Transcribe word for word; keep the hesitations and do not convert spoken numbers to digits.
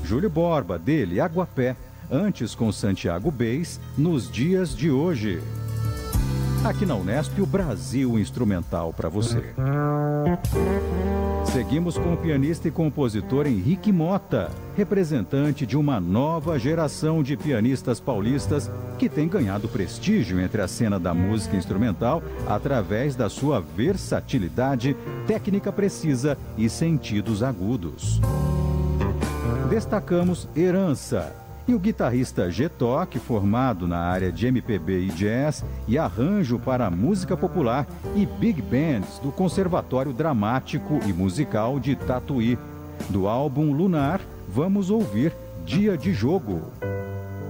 Júlio Borba, dele, Aguapé, antes com Santiago Beis, nos dias de hoje. Aqui na Unesp, o Brasil Instrumental para você. Seguimos com o pianista e compositor Henrique Motta, representante de uma nova geração de pianistas paulistas que tem ganhado prestígio entre a cena da música instrumental através da sua versatilidade, técnica precisa e sentidos agudos. Destacamos Herança e o guitarrista Getoc, formado na área de M P B e jazz e arranjo para a música popular, e Big Bands do Conservatório Dramático e Musical de Tatuí. Do álbum Lunar, vamos ouvir Dia de Jogo.